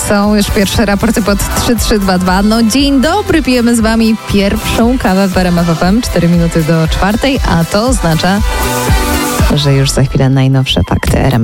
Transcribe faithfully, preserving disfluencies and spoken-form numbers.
Są już pierwsze raporty pod trzy trzy dwa dwa. No dzień dobry, pijemy z wami pierwszą kawę w R M F F M. cztery minuty do czwartej, a to oznacza, że już za chwilę najnowsze fakty R M F.